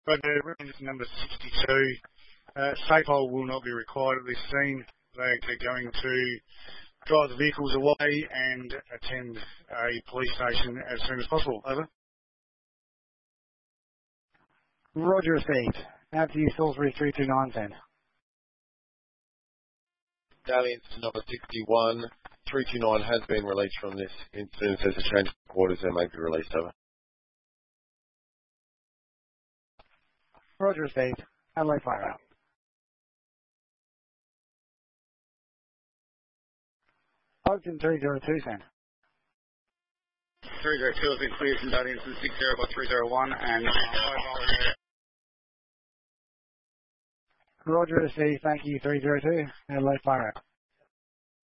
Roger, reference number 62. Safe hold will not be required at this scene. They're going to drive the vehicles away and attend a police station as soon as possible. Over. Roger, received. Now to you, Salisbury 329, send. Dalliance number 61. 329 has been released from this incident. There's a change of quarters and may be released. Over. Roger, received. Adelaide fire out. Ogden 302, send. 302 has been cleared from Dalliance 60 by 301 and Roger, received. Thank you, 302. Adelaide fire out.